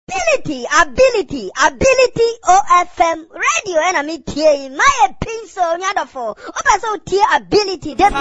ability OFM radio and I mean my pencil nyadofo. Opa so ability